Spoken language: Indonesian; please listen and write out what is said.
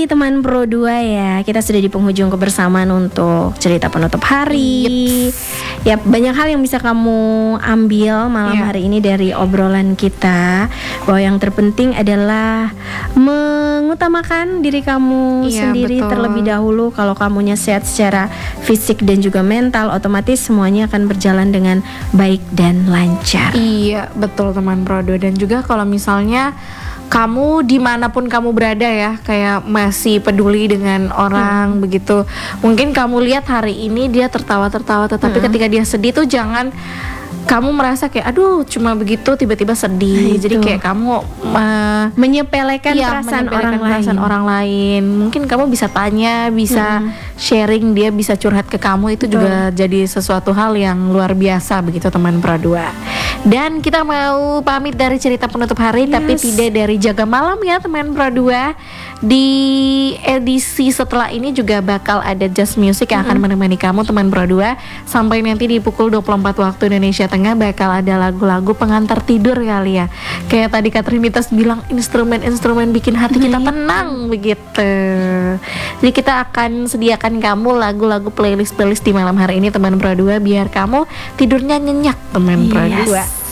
lagi teman Pro 2 ya. Kita sudah di penghujung kebersamaan untuk cerita penutup hari. Ya, banyak hal yang bisa kamu ambil malam hari ini dari obrolan kita. Bahwa yang terpenting adalah mengutamakan diri kamu sendiri terlebih dahulu. Kalau kamunya sehat secara fisik dan juga mental, otomatis semuanya akan berjalan dengan baik dan lancar. Iya, betul teman Pro 2. Dan juga kalau misalnya kamu dimanapun kamu berada ya, kayak masih peduli dengan orang begitu. Mungkin kamu lihat hari ini dia tertawa-tertawa, tetapi ketika dia sedih tuh jangan kamu merasa kayak aduh cuma begitu tiba-tiba sedih. Jadi kayak kamu menyepelekan perasaan orang lain. Mungkin kamu bisa tanya, bisa sharing, dia bisa curhat ke kamu. Itu juga jadi sesuatu hal yang luar biasa begitu teman Pro 2. Dan kita mau pamit dari cerita penutup hari, tapi tidak dari jaga malam ya teman Pro 2. Di edisi setelah ini juga bakal ada Just Music yang akan menemani kamu teman Pro 2 sampai nanti di pukul 24 waktu Indonesia Tengah. Bakal ada lagu-lagu pengantar tidur kali ya. Kayak tadi Kak Trinitas bilang, instrumen-instrumen bikin hati kita tenang begitu. Jadi kita akan sediakan kamu lagu-lagu playlist di malam hari ini teman Pro 2 biar kamu tidurnya nyenyak teman Pro 2.